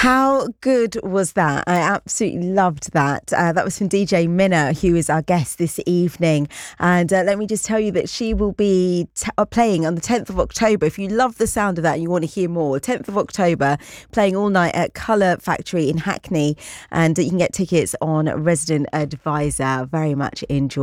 How good was that? I absolutely loved that. That was from DJ Minna, who is our guest this evening. And let me just tell you that she will be playing on the 10th of October. If you love the sound of that and you want to hear more, 10th of October, playing all night at Colour Factory in Hackney. And you can get tickets on Resident Advisor. Very much enjoy.